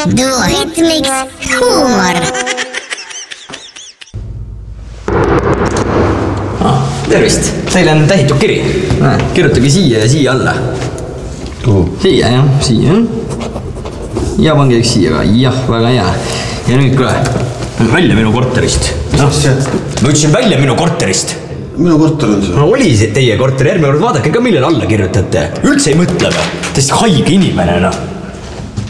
Duohitmiks huumor. Tervist, teil on tähitud kiri. Kirjutage siia ja siia alla. Kuhu? Siia, jah, siia. Ja pange üks siia ka, jah, väga hea. Ja nüüd kuule, välja minu korterist. Ma ütlesin välja minu korterist. Minu korter on see. No oli see teie korter, järgmine kord vaadake ka millele alla kirjutate. Üldse ei mõtle või? Tõesti haige inimene, noh.